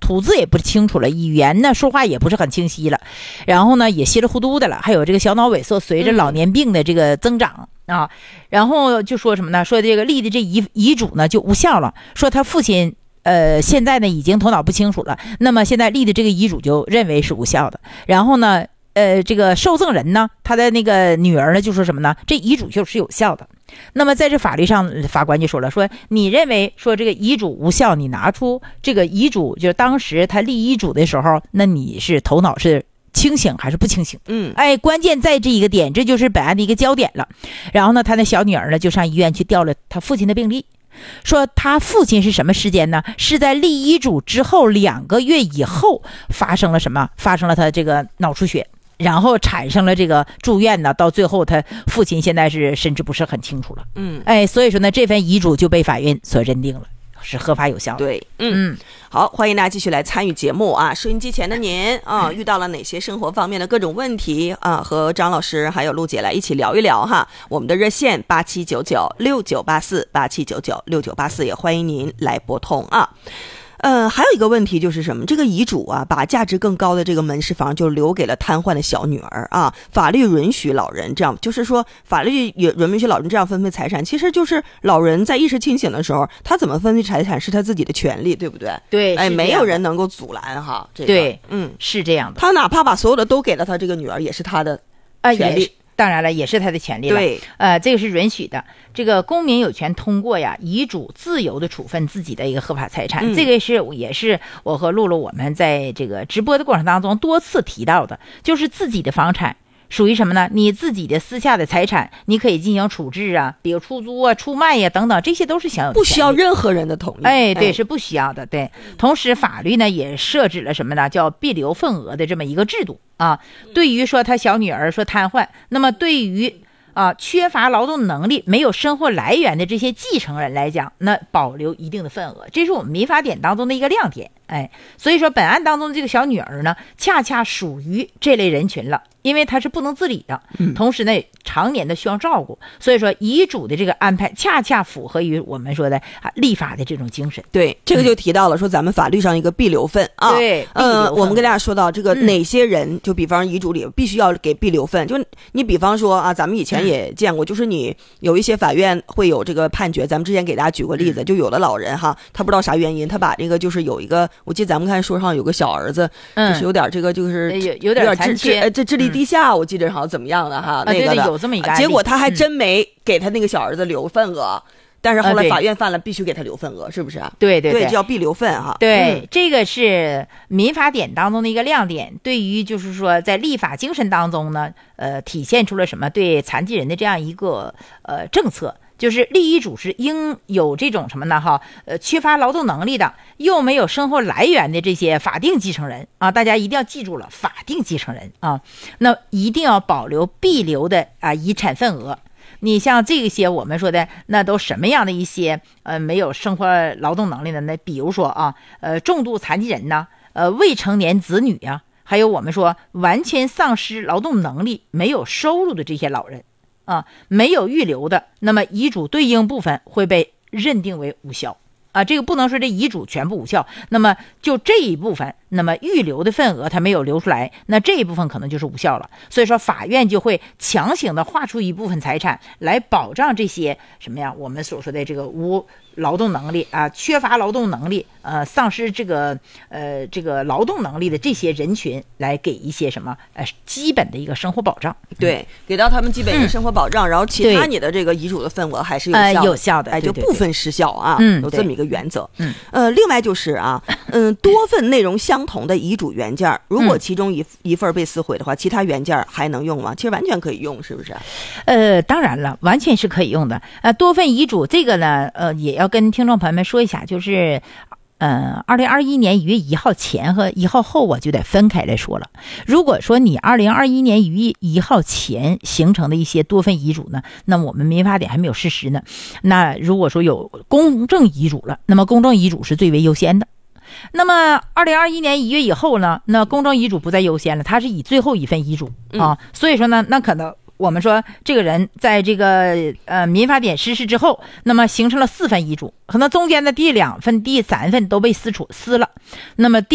吐字也不清楚了，语言呢说话也不是很清晰了，然后呢也稀里糊涂的了，还有这个小脑萎缩随着老年病的这个增长啊，然后就说什么呢？说这个立的这遗嘱呢就无效了，说他父亲现在呢已经头脑不清楚了，那么现在立的这个遗嘱就认为是无效的。然后呢这个受赠人呢，他的那个女儿呢就说什么呢？这遗嘱就是有效的。那么在这法律上，法官就说了，说你认为说这个遗嘱无效，你拿出这个遗嘱，就是当时他立遗嘱的时候，那你是头脑是清醒还是不清醒？关键在这一个点，这就是本案的一个焦点了。然后呢，他的小女儿呢就上医院去调了他父亲的病历，说他父亲是什么时间呢？是在立遗嘱之后2个月以后发生了什么？发生了他这个脑出血。然后产生了这个住院呢，到最后他父亲现在是神志不是很清楚了。所以说呢，这份遗嘱就被法院所认定了是合法有效的。 对，好，欢迎大家继续来参与节目啊！收音机前的您啊，遇到了哪些生活方面的各种问题啊？和张老师还有陆姐来一起聊一聊哈。我们的热线87996984，87996984，也欢迎您来拨通啊。还有一个问题就是什么？这个遗嘱啊，把价值更高的这个门市房就留给了瘫痪的小女儿啊。法律允许老人这样，就是说法律也允许老人这样分配财产，其实就是老人在意识清醒的时候，他怎么分配财产是他自己的权利，对不对？ 对， 没有人能够阻拦哈。这个、 对，是这样的。 他哪怕把所有的都给了他这个女儿，也是他的权利。 当然了，也是他的权利了。 对， 这个是允许的。这个公民有权通过遗嘱自由的处分自己的一个合法财产。这个也是我和露露我们在这个直播的过程当中多次提到的，就是自己的房产属于什么呢？你自己的私下的财产，你可以进行处置啊，比如出租啊、出卖呀等等，这些都是享有权利， 不需要任何人的同意。 对，是不需要的。对，同时法律呢也设置了什么呢？叫必留份额的这么一个制度啊。对于说他小女儿说瘫痪，那么对于缺乏劳动能力、没有生活来源的这些继承人来讲，那保留一定的份额，这是我们民法典当中的一个亮点。所以说本案当中的这个小女儿呢，恰恰属于这类人群了，因为她是不能自理的，同时呢常年的需要照顾，所以说遗嘱的这个安排恰恰符合于我们说的立法的这种精神。 对，这个就提到了说咱们法律上一个必留份啊。 对， 我们跟大家说到这个哪些人，就比方遗嘱里必须要给必留份，就你比方说啊，咱们以前也见过，就是你有一些法院会有这个判决，咱们之前给大家举过例子，就有的老人哈，他不知道啥原因，他把这个就是有一个，我记得咱们看书上有个小儿子，就是有点这个就是有点残缺， 智力低下，我记得好像怎么样的哈，那个对，有这么一个案例， 结果他还真没给他那个小儿子留份额。但是后来法院犯了，必须给他留份额，是不是？ 对， 这叫必留份哈。 对，这个是民法典当中的一个亮点。对于就是说在立法精神当中呢，体现出了什么？对残疾人的这样一个政策，就是立遗嘱是应有这种什么呢？缺乏劳动能力的，又没有生活来源的这些法定继承人啊，大家一定要记住了，法定继承人啊，那一定要保留必留的遗产份额。你像这些我们说的那都什么样的一些没有生活劳动能力的呢？比如说重度残疾人呢，未成年子女啊，还有我们说完全丧失劳动能力、没有收入的这些老人啊，没有预留的，那么遗嘱对应部分会被认定为无效啊。这个不能说这遗嘱全部无效，那么就这一部分，那么预留的份额它没有留出来，那这一部分可能就是无效了。所以说法院就会强行的划出一部分财产来保障这些什么呀？我们所说的这个无劳动能力啊，缺乏劳动能力，丧失这个劳动能力的这些人群，来给一些什么基本的一个生活保障。 对，给到他们基本的生活保障，然后其他你的这个遗嘱的份额还是有效的，就部分失效啊。有这么一个原则。另外就是多份内容相同的遗嘱原件，如果其中一份被撕毁的话，其他原件还能用吗？其实完全可以用，是不是？ 当然了，完全是可以用的。多份遗嘱这个呢，也要跟听众朋友们说一下，就是2021年1月1号前和1号后我就得分开来说了。如果说你2021年1月1号前形成的一些多份遗嘱呢，那么我们民法典还没有实施呢。那如果说有公证遗嘱了，那么公证遗嘱是最为优先的。那么2021年1月以后呢，那公证遗嘱不再优先了，它是以最后一份遗嘱啊。所以说呢，那可能我们说这个人在这个民法典实施之后，那么形成了4份遗嘱，可能中间的第2份、第3份都被撕了，那么